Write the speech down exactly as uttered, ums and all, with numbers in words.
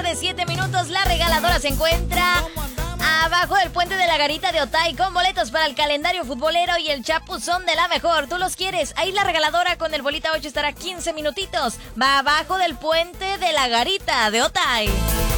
de siete minutos. La regaladora se encuentra abajo del puente de la Garita de Otay con boletos para el calendario futbolero y el chapuzón de la mejor. ¿Tú los quieres? Ahí la regaladora con el bolita ocho estará quince minutitos. Va abajo del puente de la Garita de Otay.